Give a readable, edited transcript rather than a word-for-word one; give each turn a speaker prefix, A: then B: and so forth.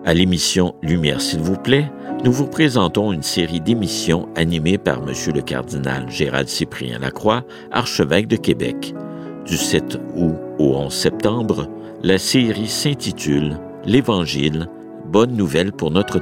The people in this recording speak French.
A: À l'émission Lumière s'il vous plaît, nous vous présentons une série d'émissions animées par M. le cardinal Gérald-Cyprien Lacroix, archevêque de Québec. Du 7 août au 11 septembre, la série s'intitule « L'Évangile, bonne nouvelle pour notre temps ».